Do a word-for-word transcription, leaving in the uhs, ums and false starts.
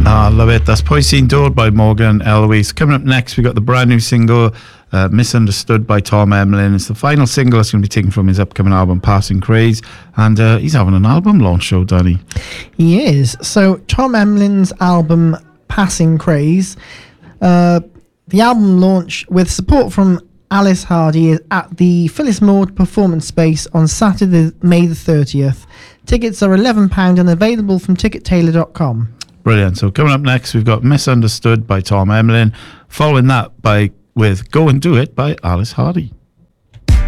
Ah, I love it. That's Poison Door by Morgan Eloise. Coming up next, we got the brand new single, uh, Misunderstood by Tom Emlyn. It's the final single that's going to be taken from his upcoming album, Passing Craze. And uh, he's having an album launch show, Danny. He is. So, Tom Emlyn's album, Passing Craze, uh, the album launch with support from Alice Hardy is at the Phyllis Maud Performance Space on Saturday, May the thirtieth. Tickets are eleven pounds and available from ticket tailor dot com. Brilliant. So coming up next, we've got Misunderstood by Tom Emlyn. Following that by with Go and Do It by Alice Hardy.